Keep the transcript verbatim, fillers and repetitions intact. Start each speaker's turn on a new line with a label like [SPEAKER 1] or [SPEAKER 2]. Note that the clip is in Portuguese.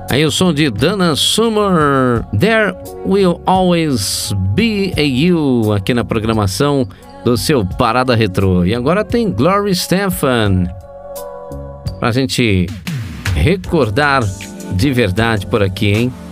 [SPEAKER 1] Aí o som de Dana Summer, There Will Always Be a You, aqui na programação do seu Parada Retrô. E agora tem Gloria Estefan, pra gente recordar de verdade por aqui, hein?